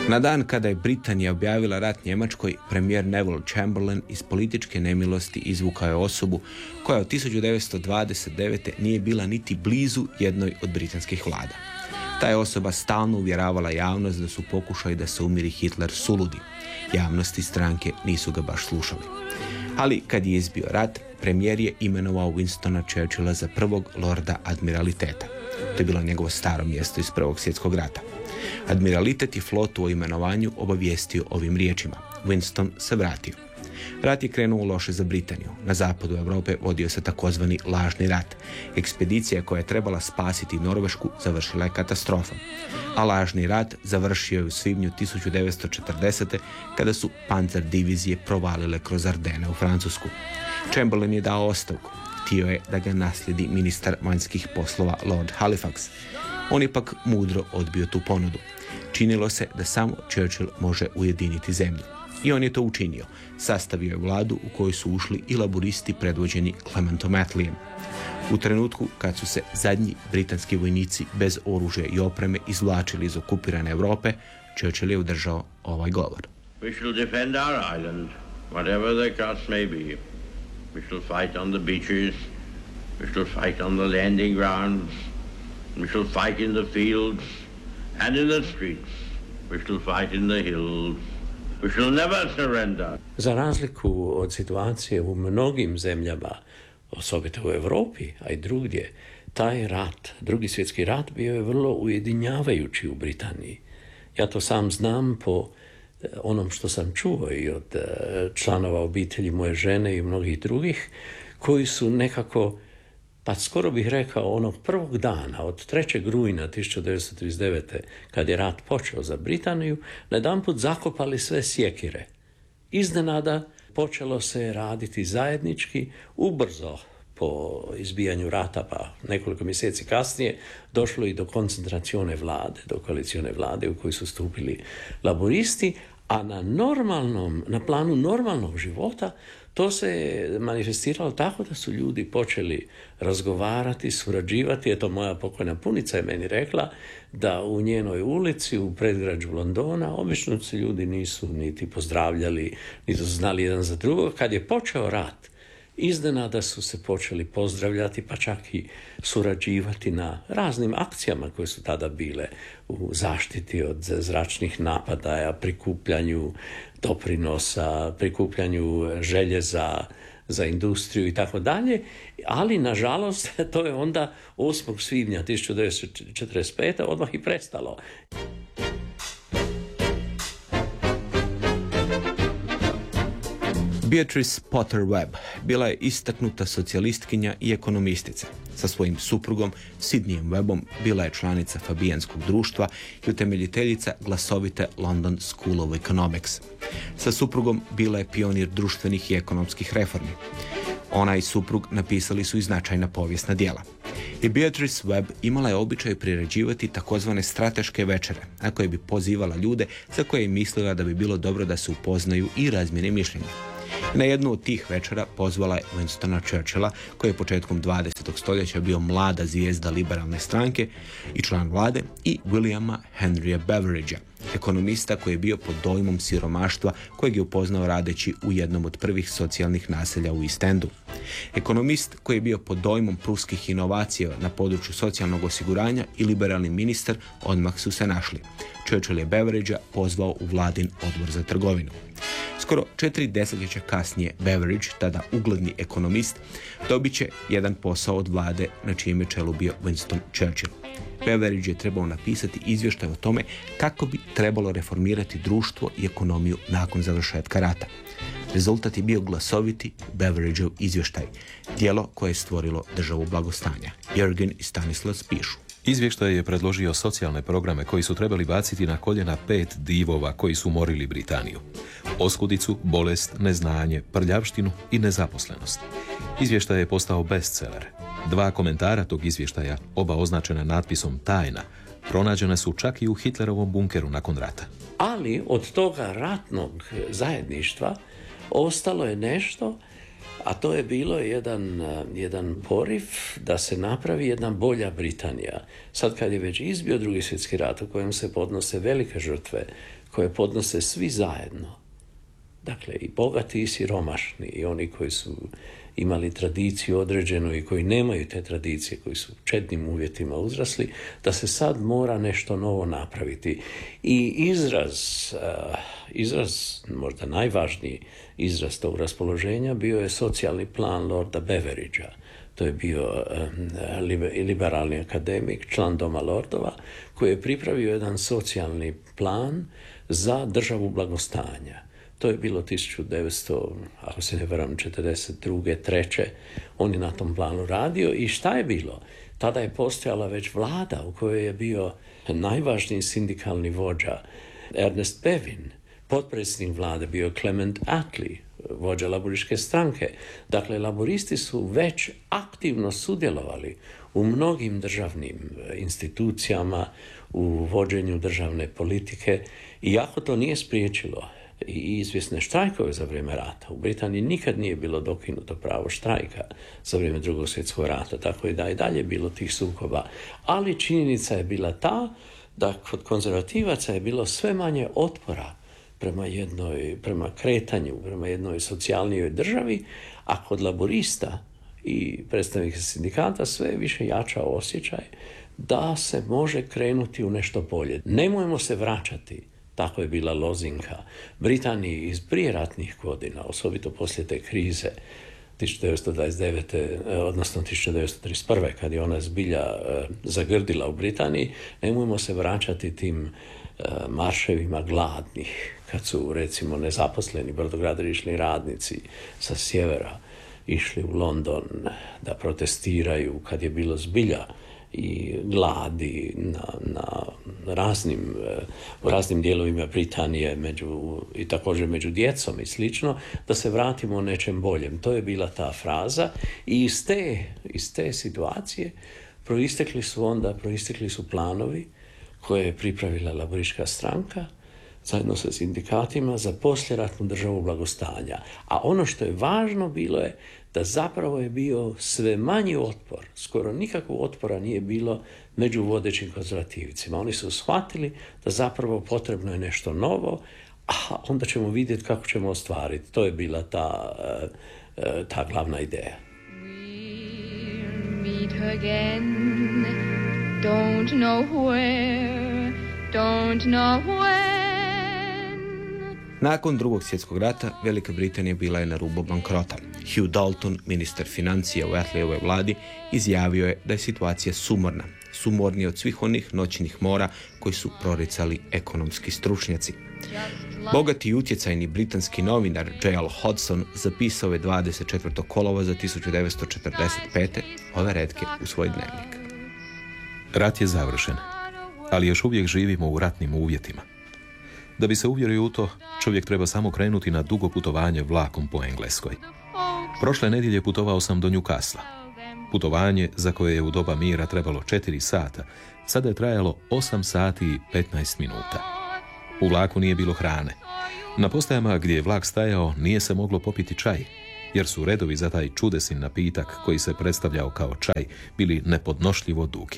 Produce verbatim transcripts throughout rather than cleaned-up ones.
Na dan kada je Britanija objavila rat Njemačkoj, premijer Neville Chamberlain iz političke nemilosti izvukao je osobu koja od tisuću devetsto dvadeset devete. nije bila niti blizu jednoj od britanskih vlada. Ta je osoba stalno uvjeravala javnost da su pokušali da se umiri Hitler suludi. Javnosti stranke nisu ga baš slušali. Ali kad je izbio rat, premijer je imenovao Winstona Churchilla za prvog lorda admiraliteta. To je bilo njegovo staro mjesto iz Prvog svjetskog rata. Admiralitet i flotu o imenovanju obavijestio ovim riječima. Winston se vratio. Rat je krenuo loše za Britaniju. Na zapadu Europe vodio se takozvani lažni rat. Ekspedicija koja je trebala spasiti Norvešku završila je katastrofom. A lažni rat završio je u svibnju tisuću devetsto četrdesete. kada su panzer divizije provalile kroz Ardene u Francusku. Chamberlain je dao ostavku. Htio je da ga naslijedi ministar vanjskih poslova Lord Halifax. On je pak mudro odbio tu ponudu. Činilo se da samo Churchill može ujediniti zemlju. I on je to učinio. Sastavio je vladu u kojoj su ušli i laburisti predvođeni Clementom Attleejem. U trenutku kad su se zadnji britanski vojnici bez oružja i opreme izvlačili iz okupirane Europe, Churchill je održao ovaj govor. We shall defend our island, whatever the cost may be. We shall fight on the beaches. We shall fight on the landing grounds. We shall fight in the fields and in the streets. We shall fight in the hills. We shall never surrender. Za razliku od situacije u mnogim zemljama, osobito u Europi, a i drugdje, taj rat, drugi svjetski rat, bio je vrlo ujedinjavajući u Britaniji. Ja to sam znam po onom što sam čuo i od članova obitelji moje žene i mnogih drugih, koji su nekako, pa skoro bih rekao, onog prvog dana, od trećeg rujna tisuću devetsto trideset devete. kad je rat počeo za Britaniju, najedanput zakopali sve sjekire. Iznenada počelo se raditi zajednički, ubrzo po izbijanju rata, pa nekoliko mjeseci kasnije, došlo i do koncentracione vlade, do koalicione vlade u koju su stupili laboristi, a na normalnom, na planu normalnog života to se manifestiralo tako da su ljudi počeli razgovarati, surađivati. Eto, moja pokojna punica je meni rekla da u njenoj ulici, u predgrađu Londona, obično se ljudi nisu niti pozdravljali, niti su znali jedan za drugog. Kad je počeo rat, iznenada su se počeli pozdravljati, pa čak i surađivati na raznim akcijama koje su tada bile u zaštiti od zračnih napadaja, prikupljanju doprinosa, prikupljanju željeza za industriju i tako dalje, ali nažalost to je onda osmog svibnja tisuću devetsto četrdeset pete. odmah i prestalo. Beatrice Potter Webb bila je istaknuta socijalistkinja i ekonomistica. Sa svojim suprugom Sidneyem Webbom bila je članica Fabijanskog društva i utemeljiteljica glasovite London School of Economics. Sa suprugom bila je pionir društvenih i ekonomskih reformi. Ona i suprug napisali su i značajna povijesna djela. I Beatrice Webb imala je običaj priređivati takozvane strateške večere, na koje bi pozivala ljude za koje je mislila da bi bilo dobro da se upoznaju i razmjene mišljenja. Na jednu od tih večera pozvala je Winstona Churchilla, koji je početkom dvadesetog stoljeća bio mlada zvijezda liberalne stranke i član vlade, i Williama Henrya Beveridgea, ekonomista koji je bio pod dojmom siromaštva kojeg je upoznao radeći u jednom od prvih socijalnih naselja u East Endu. Ekonomist koji je bio pod dojmom pruskih inovacija na području socijalnog osiguranja i liberalni ministar odmah su se našli. Churchill je Beveridgea pozvao u vladin odbor za trgovinu. Skoro četiri desetljeća kasnije Beveridge, tada ugledni ekonomist, dobit će jedan posao od vlade na čijem je čelu bio Winston Churchill. Beveridge je trebao napisati izvještaj o tome kako bi trebalo reformirati društvo i ekonomiju nakon završetka rata. Rezultat je bio glasoviti Beveridgeov izvještaj, djelo koje je stvorilo državu blagostanja. Jürgen i Stanislav pišu. Izvještaj je predložio socijalne programe koji su trebali baciti na koljena pet divova koji su morili Britaniju. Oskudicu, bolest, neznanje, prljavštinu i nezaposlenost. Izvještaj je postao bestseller. Dva komentara tog izvještaja, oba označena natpisom tajna, pronađene su čak i u Hitlerovom bunkeru nakon rata. Ali od toga ratnog zajedništva ostalo je nešto A to je bilo jedan, jedan poriv da se napravi jedna bolja Britanija. Sad kad je već izbio drugi svjetski rat u kojem se podnose velike žrtve, koje podnose svi zajedno, dakle i bogati i siromašni i oni koji su imali tradiciju određenu i koji nemaju te tradicije, koji su u čednim uvjetima uzrasli, da se sad mora nešto novo napraviti. I izraz, uh, izraz, možda najvažniji izraz tog raspoloženja bio je socijalni plan Lorda Beveridgea. To je bio um, liberalni akademik, član Doma Lordova, koji je pripravio jedan socijalni plan za državu blagostanja. To je bilo tisuću devetsto, ako se ne varam, četrdeset druge, treće On je na tom planu radio i šta je bilo? Tada je postojala već vlada u kojoj je bio najvažniji sindikalni vođa Ernest Bevin. Potpredsjednik vlade bio Clement Attlee, vođa laborističke stranke. Dakle, laboristi su već aktivno sudjelovali u mnogim državnim institucijama, u vođenju državne politike, iako to nije spriječilo i izvjesne štrajkove za vrijeme rata. U Britaniji nikad nije bilo dokinuto pravo štrajka za vrijeme drugog svjetskog rata, tako i da je dalje bilo tih sukoba. Ali činjenica je bila ta da kod konzervativaca je bilo sve manje otpora prema jednoj, prema kretanju, prema jednoj socijalnijoj državi, a kod laborista i predstavnika sindikata sve je više jačao osjećaj da se može krenuti u nešto bolje. Nemojmo se vraćati, tako je bila lozinka, Britaniji iz prijeratnih godina, osobito poslije te krize tisuću devetsto dvadeset devete odnosno tisuću devetsto trideset prve kad je ona zbilja uh, zagrdila u Britaniji, nemojmo se vraćati tim uh, marševima gladnih, kad su recimo nezaposleni brodogradilišni radnici sa sjevera išli u London da protestiraju, kad je bilo zbilja i gladi na, na raznim, u raznim dijelovima Britanije među, i također među djecom i slično, da se vratimo nečem boljem. To je bila ta fraza i iz te, iz te situacije proistekli su onda, proistekli su planovi koje je pripravila laboristička stranka zajedno sa sindikatima za poslijeratnu državu blagostanja. A ono što je važno bilo je da zapravo je bio sve manji otpor, skoro nikakvog otpora nije bilo među vodećim konzervativcima. Oni su shvatili da zapravo potrebno je nešto novo, a onda ćemo vidjeti kako ćemo ostvariti. To je bila ta, ta glavna ideja. We'll meet again, don't know where, don't know where. Nakon drugog svjetskog rata Velika Britanija bila je na rubu bankrota. Hugh Dalton, ministar financija u Attleeyevoj vladi, izjavio je da je situacija sumorna, sumornija od svih onih noćnih mora koji su proricali ekonomski stručnjaci. Bogati i utjecajni britanski novinar J L Hodgson zapisao je dvadeset četvrtog kolovoza tisuću devetsto četrdeset pete ove retke u svoj dnevnik. Rat je završen, ali još uvijek živimo u ratnim uvjetima. Da bi se uvjerio u to, čovjek treba samo krenuti na dugo putovanje vlakom po Engleskoj. Prošle nedjelje putovao sam do Newcastle. Putovanje za koje je u doba mira trebalo četiri sata, sada je trajalo osam sati i petnaest minuta. U vlaku nije bilo hrane. Na postajama gdje je vlak stajao nije se moglo popiti čaj, jer su redovi za taj čudesin napitak koji se predstavljao kao čaj bili nepodnošljivo dugi.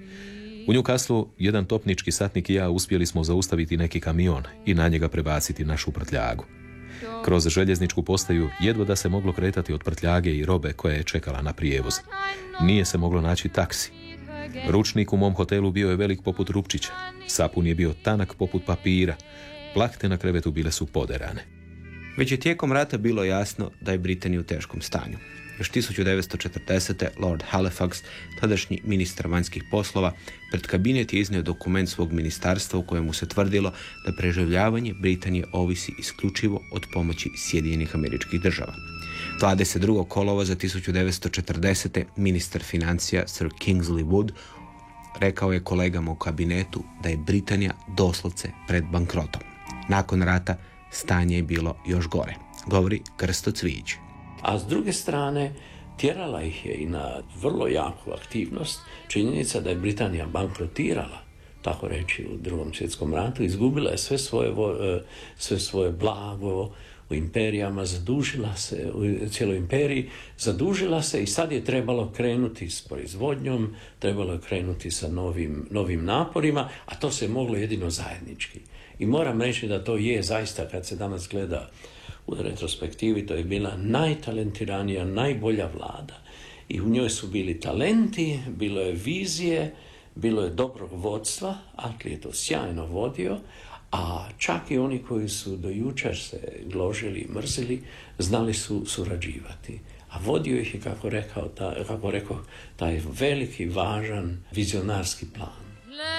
U Newcastleu jedan topnički satnik i ja uspjeli smo zaustaviti neki kamion i na njega prebaciti našu prtljagu. Kroz željezničku postaju jedva da se moglo kretati od prtljage i robe koja je čekala na prijevoz. Nije se moglo naći taksi. Ručnik u mom hotelu bio je velik poput rupčića. Sapun je bio tanak poput papira. Plahte na krevetu bile su poderane. Već je tijekom rata bilo jasno da je Britanija u teškom stanju. Još tisuću devetsto četrdesete Lord Halifax, tadašnji ministar vanjskih poslova, pred kabinet je iznio dokument svog ministarstva u kojemu se tvrdilo da preživljavanje Britanije ovisi isključivo od pomoći Sjedinjenih Američkih Država. dvadeset drugog kolovoza tisuću devetsto četrdesete ministar financija Sir Kingsley Wood rekao je kolegama u kabinetu da je Britanija doslovce pred bankrotom. Nakon rata stanje je bilo još gore, govori Krsto Cvijić. A s druge strane, tjerala ih je i na vrlo jaku aktivnost činjenica da je Britanija bankrotirala, tako reći, u drugom svjetskom ratu, izgubila je sve svoje, sve svoje blago, u imperijama, zadužila se, u cijeloj imperiji, zadužila se i sad je trebalo krenuti s proizvodnjom, trebalo je krenuti sa novim, novim naporima, a to se moglo jedino zajednički. I moram reći da to je zaista, kad se danas gleda u retrospektivi, to je bila najtalentiranija, najbolja vlada. I u njoj su bili talenti, bilo je vizije, bilo je dobrog vodstva, Attlee je to sjajno vodio, a čak i oni koji su do jučer se gložili i mrzili, znali su surađivati. A vodio ih je, kako rekao, ta, kako rekao, taj veliki, važan, vizionarski plan.